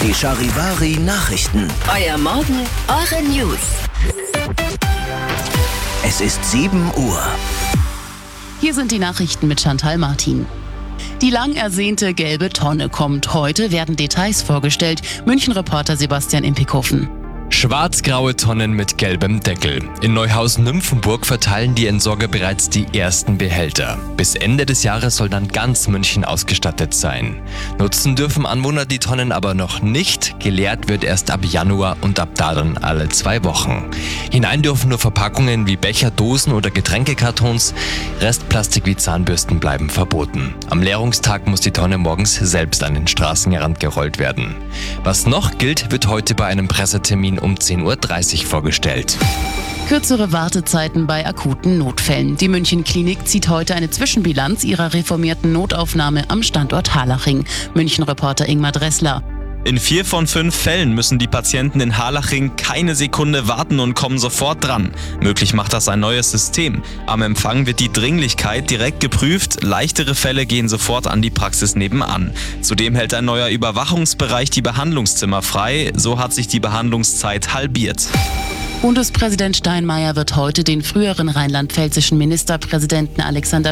Die Charivari Nachrichten. Euer Morgen, eure News. Es ist 7 Uhr. Hier sind die Nachrichten mit Chantal Martin. Die lang ersehnte gelbe Tonne kommt. Heute werden Details vorgestellt. München-Reporter Sebastian Impikhofen. Schwarz-graue Tonnen mit gelbem Deckel. In Neuhausen-Nymphenburg verteilen die Entsorger bereits die ersten Behälter. Bis Ende des Jahres soll dann ganz München ausgestattet sein. Nutzen dürfen Anwohner die Tonnen aber noch nicht. Geleert wird erst ab Januar und ab da dann alle 2 Wochen. Hinein dürfen nur Verpackungen wie Becher, Dosen oder Getränkekartons. Restplastik wie Zahnbürsten bleiben verboten. Am Leerungstag muss die Tonne morgens selbst an den Straßenrand gerollt werden. Was noch gilt, wird heute bei einem Pressetermin um 10.30 Uhr vorgestellt. Kürzere Wartezeiten bei akuten Notfällen. Die München-Klinik zieht heute eine Zwischenbilanz ihrer reformierten Notaufnahme am Standort Harlaching. München-Reporter Ingmar Dressler. In 4 von 5 Fällen müssen die Patienten in Harlaching keine Sekunde warten und kommen sofort dran. Möglich macht das ein neues System. Am Empfang wird die Dringlichkeit direkt geprüft. Leichtere Fälle gehen sofort an die Praxis nebenan. Zudem hält ein neuer Überwachungsbereich die Behandlungszimmer frei. So hat sich die Behandlungszeit halbiert. Bundespräsident Steinmeier wird heute den früheren rheinland-pfälzischen Ministerpräsidenten Alexander